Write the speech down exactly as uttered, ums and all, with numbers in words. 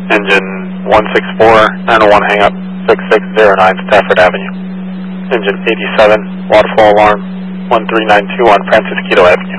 Engine one six four, nine oh one hang up, six six zero nine Stafford Avenue. Engine eighty-seven, waterfall alarm, one three nine two on Francis Quito Avenue.